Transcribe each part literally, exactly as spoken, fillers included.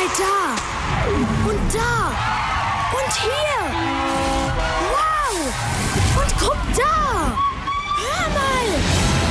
da und da und hier. Wow! Und guck da! Hör mal!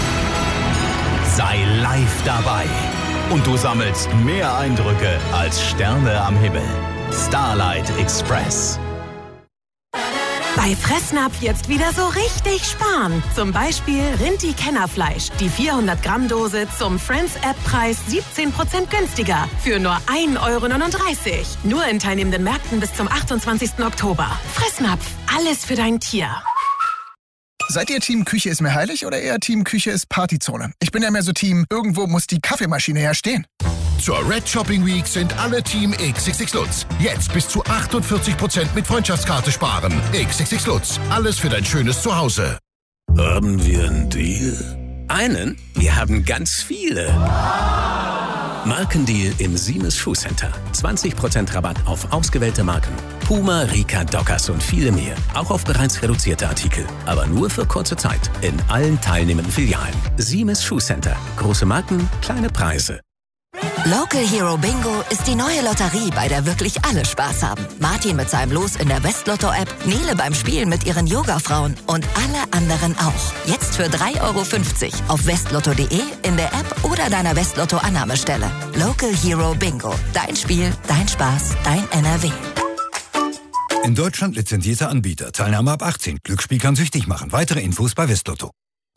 Sei live dabei und du sammelst mehr Eindrücke als Sterne am Himmel. Starlight Express. Bei Fressnapf jetzt wieder so richtig sparen. Zum Beispiel Rinti-Kennerfleisch. Die vierhundert Gramm Dose zum Friends-App-Preis siebzehn Prozent günstiger. Für nur ein Euro neununddreißig. Nur in teilnehmenden Märkten bis zum achtundzwanzigsten Oktober. Fressnapf. Alles für dein Tier. Seid ihr Team Küche ist mir heilig oder eher Team Küche ist Partyzone? Ich bin ja mehr so Team, irgendwo muss die Kaffeemaschine ja stehen. Zur Red Shopping Week sind alle Team X X X Lutz. Jetzt bis zu achtundvierzig Prozent mit Freundschaftskarte sparen. X X X Lutz. Alles für dein schönes Zuhause. Haben wir einen Deal? Einen? Wir haben ganz viele. Markendeal im Siemens Schuhcenter. zwanzig Prozent Rabatt auf ausgewählte Marken. Puma, Rika, Dockers und viele mehr. Auch auf bereits reduzierte Artikel. Aber nur für kurze Zeit. In allen teilnehmenden Filialen. Siemens Schuhcenter. Große Marken, kleine Preise. Local Hero Bingo ist die neue Lotterie, bei der wirklich alle Spaß haben. Martin mit seinem Los in der Westlotto-App, Nele beim Spielen mit ihren Yoga-Frauen und alle anderen auch. Jetzt für drei Euro fünfzig auf westlotto punkt de, in der App oder deiner Westlotto-Annahmestelle. Local Hero Bingo. Dein Spiel, dein Spaß, dein N R W. In Deutschland lizenzierter Anbieter. Teilnahme ab achtzehn. Glücksspiel kann süchtig machen. Weitere Infos bei Westlotto.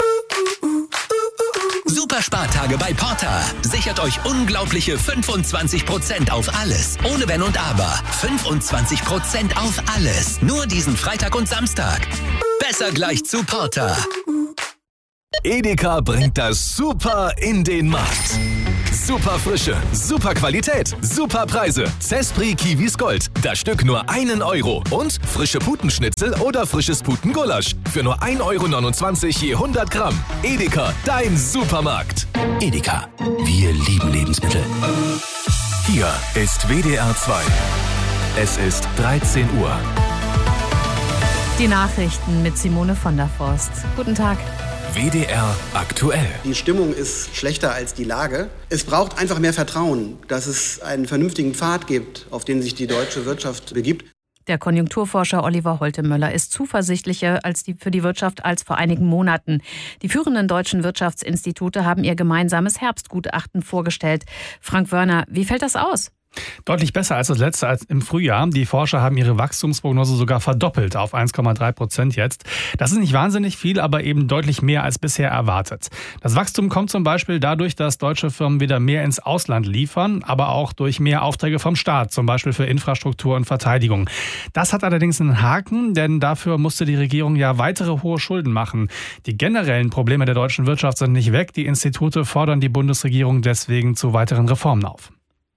Super Spartage bei Porter. Sichert euch unglaubliche fünfundzwanzig Prozent auf alles. Ohne Wenn und Aber. fünfundzwanzig Prozent auf alles. Nur diesen Freitag und Samstag. Besser gleich zu Porter. Edeka bringt das Super in den Markt. Super Frische, super Qualität, super Preise. Zespri Kiwis Gold. Das Stück nur einen Euro. Und frische Putenschnitzel oder frisches Putengulasch. Für nur ein Euro neunundzwanzig je hundert Gramm. Edeka, dein Supermarkt. Edeka. Wir lieben Lebensmittel. Hier ist W D R zwei. Es ist dreizehn Uhr. Die Nachrichten mit Simone von der Forst. Guten Tag. W D R aktuell. Die Stimmung ist schlechter als die Lage. Es braucht einfach mehr Vertrauen, dass es einen vernünftigen Pfad gibt, auf den sich die deutsche Wirtschaft begibt. Der Konjunkturforscher Oliver Holtemöller ist zuversichtlicher als die, für die Wirtschaft als vor einigen Monaten. Die führenden deutschen Wirtschaftsinstitute haben ihr gemeinsames Herbstgutachten vorgestellt. Frank Wörner, wie fällt das aus? Deutlich besser als das letzte als im Frühjahr. Die Forscher haben ihre Wachstumsprognose sogar verdoppelt auf eins Komma drei Prozent jetzt. Das ist nicht wahnsinnig viel, aber eben deutlich mehr als bisher erwartet. Das Wachstum kommt zum Beispiel dadurch, dass deutsche Firmen wieder mehr ins Ausland liefern, aber auch durch mehr Aufträge vom Staat, zum Beispiel für Infrastruktur und Verteidigung. Das hat allerdings einen Haken, denn dafür musste die Regierung ja weitere hohe Schulden machen. Die generellen Probleme der deutschen Wirtschaft sind nicht weg. Die Institute fordern die Bundesregierung deswegen zu weiteren Reformen auf.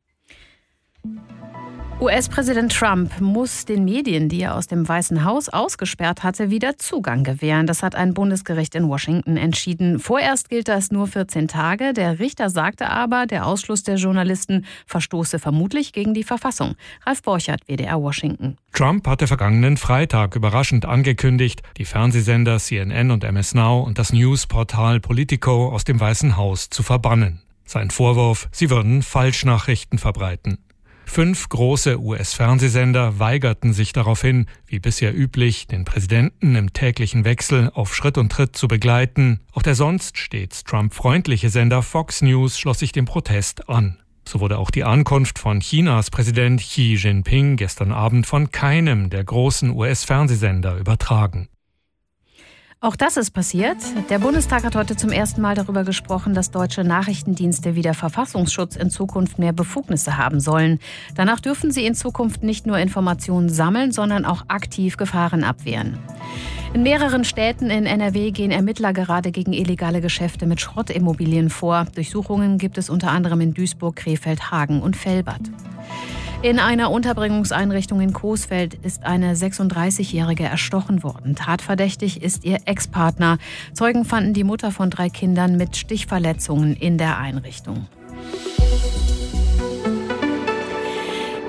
U S-Präsident Trump muss den Medien, die er aus dem Weißen Haus ausgesperrt hatte, wieder Zugang gewähren. Das hat ein Bundesgericht in Washington entschieden. Vorerst gilt das nur vierzehn Tage. Der Richter sagte aber, der Ausschluss der Journalisten verstoße vermutlich gegen die Verfassung. Ralf Borchert, W D R Washington. Trump hatte vergangenen Freitag überraschend angekündigt, die Fernsehsender C N N und M S Now und das Newsportal Politico aus dem Weißen Haus zu verbannen. Sein Vorwurf, sie würden Falschnachrichten verbreiten. Fünf große U S-Fernsehsender weigerten sich daraufhin, wie bisher üblich, den Präsidenten im täglichen Wechsel auf Schritt und Tritt zu begleiten. Auch der sonst stets Trump-freundliche Sender Fox News schloss sich dem Protest an. So wurde auch die Ankunft von Chinas Präsident Xi Jinping gestern Abend von keinem der großen U S-Fernsehsender übertragen. Auch das ist passiert. Der Bundestag hat heute zum ersten Mal darüber gesprochen, dass deutsche Nachrichtendienste wie der Verfassungsschutz in Zukunft mehr Befugnisse haben sollen. Danach dürfen sie in Zukunft nicht nur Informationen sammeln, sondern auch aktiv Gefahren abwehren. In mehreren Städten in N R W gehen Ermittler gerade gegen illegale Geschäfte mit Schrottimmobilien vor. Durchsuchungen gibt es unter anderem in Duisburg, Krefeld, Hagen und Velbert. In einer Unterbringungseinrichtung in Coesfeld ist eine sechsunddreißigjährige erstochen worden. Tatverdächtig ist ihr Ex-Partner. Zeugen fanden die Mutter von drei Kindern mit Stichverletzungen in der Einrichtung.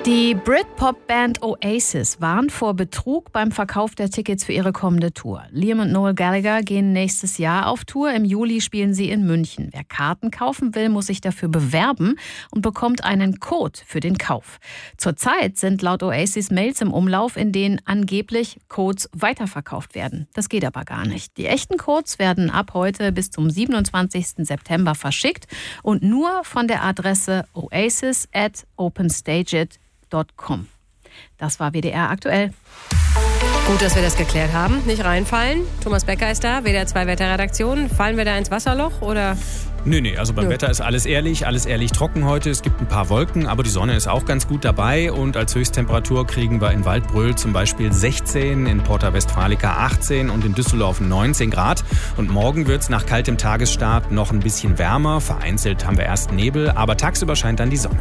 Die Britpop-Band Oasis warnt vor Betrug beim Verkauf der Tickets für ihre kommende Tour. Liam und Noel Gallagher gehen nächstes Jahr auf Tour. Im Juli spielen sie in München. Wer Karten kaufen will, muss sich dafür bewerben und bekommt einen Code für den Kauf. Zurzeit sind laut Oasis Mails im Umlauf, in denen angeblich Codes weiterverkauft werden. Das geht aber gar nicht. Die echten Codes werden ab heute bis zum siebenundzwanzigsten September verschickt und nur von der Adresse oasis at openstageit punkt com. Das war W D R aktuell. Gut, dass wir das geklärt haben. Nicht reinfallen. Thomas Becker ist da, W D R zwei Wetterredaktion. Fallen wir da ins Wasserloch oder? Nee, nee, also beim Nö. Wetter ist alles ehrlich, alles ehrlich trocken heute. Es gibt ein paar Wolken, aber die Sonne ist auch ganz gut dabei. Und als Höchsttemperatur kriegen wir in Waldbröl zum Beispiel sechzehn, in Porta Westfalica achtzehn und in Düsseldorf neunzehn Grad. Und morgen wird es nach kaltem Tagesstart noch ein bisschen wärmer. Vereinzelt haben wir erst Nebel, aber tagsüber scheint dann die Sonne.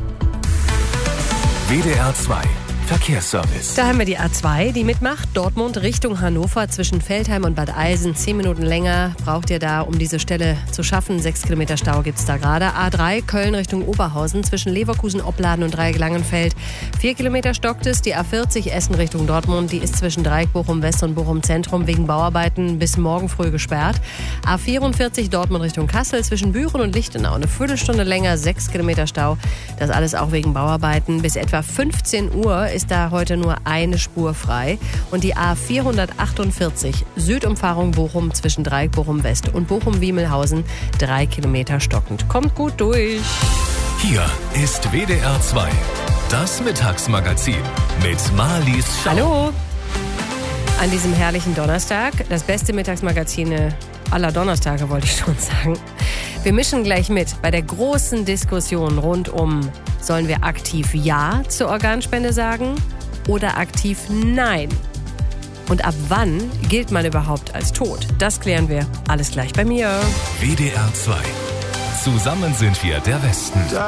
W D R zwei Verkehrsservice. Da haben wir die A zwei, die mitmacht. Dortmund Richtung Hannover zwischen Feldheim und Bad Eisen. Zehn Minuten länger braucht ihr da, um diese Stelle zu schaffen. Sechs Kilometer Stau gibt es da gerade. A drei Köln Richtung Oberhausen zwischen Leverkusen, Opladen und Dreieck-Langenfeld. Vier Kilometer stockt es. Die A vierzig Essen Richtung Dortmund. Die ist zwischen Dreieck Bochum West und Bochum Zentrum wegen Bauarbeiten bis morgen früh gesperrt. A vierundvierzig Dortmund Richtung Kassel zwischen Büren und Lichtenau. Eine Viertelstunde länger, sechs Kilometer Stau. Das alles auch wegen Bauarbeiten. Bis etwa fünfzehn Uhr ist ist da heute nur eine Spur frei. Und die A vierhundertachtundvierzig Südumfahrung Bochum zwischen Dreieck Bochum West und Bochum-Wiemelhausen drei Kilometer stockend. Kommt gut durch. Hier ist W D R zwei, das Mittagsmagazin mit Marlies Schau. Hallo. An diesem herrlichen Donnerstag, das beste Mittagsmagazin aller Donnerstage, wollte ich schon sagen. Wir mischen gleich mit bei der großen Diskussion rund um, sollen wir aktiv Ja zur Organspende sagen oder aktiv Nein? Und ab wann gilt man überhaupt als tot? Das klären wir alles gleich bei mir. W D R zwei. Zusammen sind wir der Westen.